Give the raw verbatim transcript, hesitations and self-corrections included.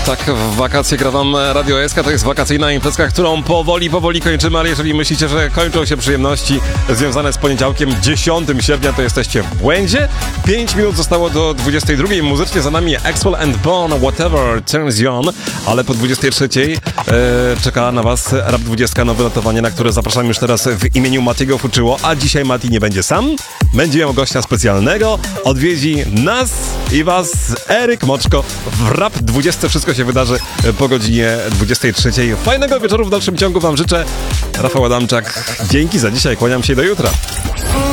Tak, w wakacje gra wam Radio S K, to jest wakacyjna imprezka, którą powoli, powoli kończymy, ale jeżeli myślicie, że kończą się przyjemności związane z poniedziałkiem dziesiątego sierpnia, to jesteście w błędzie. pięć minut zostało do dwudziestej drugiej. Muzycznie za nami Axwell and Bone, Whatever Turns You On, ale po dwudziestej trzeciej e, czeka na was Rap dwadzieścia, nowe notowanie, na które zapraszam już teraz w imieniu Matiego Fuczyło, a dzisiaj Mati nie będzie sam, będzie miał gościa specjalnego, odwiedzi nas i was Eryk Moczko w Rap dwadzieścia. Wszystko się wydarzy po godzinie dwudziestej trzeciej. Fajnego wieczoru w dalszym ciągu wam życzę. Rafał Adamczak, dzięki za dzisiaj, kłaniam się do jutra.